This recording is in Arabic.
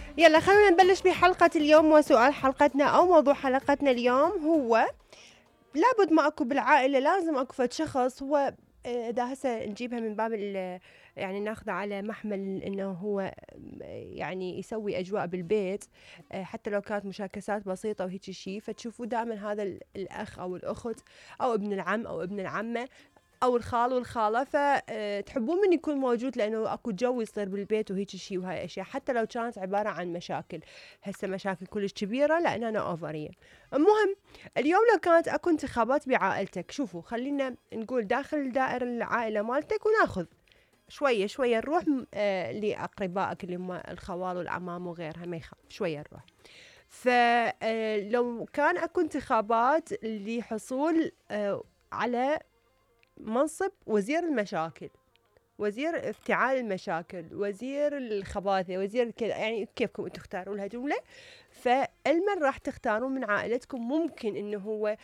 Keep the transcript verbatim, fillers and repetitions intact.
يلا خلونا نبلش بحلقة اليوم. وسؤال حلقتنا أو موضوع حلقتنا اليوم هو: لابد ما أكو بالعائلة لازم أكو فد شخص هو آه، إذا هسه نجيبها من باب ال- يعني ناخذه على محمل إنه هو آه، يعني يسوي أجواء بالبيت، آه، حتى لو كانت مشاكسات بسيطة وهيك شيء، فتشوفوا دائما هذا ال- الأخ أو الأخت أو ابن العم أو ابن العمة او الخال والخاله، فتحبون من يكون موجود لانه اكو جو يصير بالبيت وهيك شيء وهاي اشياء، حتى لو كانت عباره عن مشاكل. هسه مشاكل كلش كبيره لان انا اوفريه. المهم، اليوم لو كانت اكو انتخابات بعائلتك، شوفوا خلينا نقول داخل دائره العائله مالتك، وناخذ شويه شويه نروح م- آه لاقربائك اللي هم الخوال والعمام وغيرها، ما يخاف شويه نروح. فلو كان اكو انتخابات لحصول آه على منصب وزير المشاكل، وزير افتعال المشاكل، وزير الخباثة، وزير كذا، يعني كيفكم انتم تختارون لها جملة. فالمن راح تختارون من عائلتكم ممكن انه هو